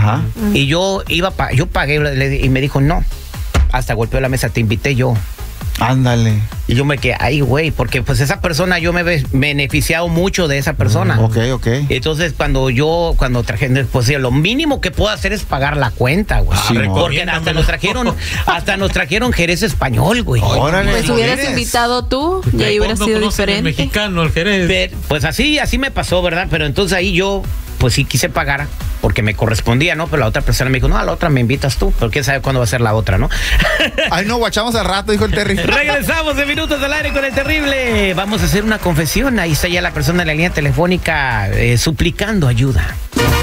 Ajá. Y yo pagué y me dijo, no, hasta golpeó la mesa, te invité yo. Ándale. Y yo me quedé, ay, güey, porque pues esa persona, yo me he beneficiado mucho de esa persona. Ok. Entonces, cuando traje, pues lo mínimo que puedo hacer es pagar la cuenta, güey. Sí, porque hasta nos trajeron Jerez español, güey. Órale. Pues hubieras invitado tú y ahí hubiera sido diferente. El mexicano, el Jerez. Pues así me pasó, ¿verdad? Pero entonces ahí yo, pues sí quise pagar porque me correspondía, ¿no? Pero la otra persona me dijo, no, a la otra me invitas tú, pero quién sabe cuándo va a ser la otra, ¿no? Ay, no, guachamos al rato, dijo el Terry. Regresamos de Minutos al Aire con el Terrible. Vamos a hacer una confesión. Ahí está ya la persona en la línea telefónica suplicando ayuda.